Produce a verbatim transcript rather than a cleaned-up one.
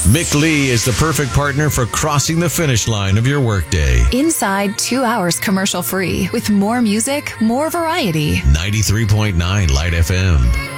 Mick Lee is the perfect partner for crossing the finish line of your workday. Inside two hours commercial free with more music, more variety. ninety-three point nine Light F M.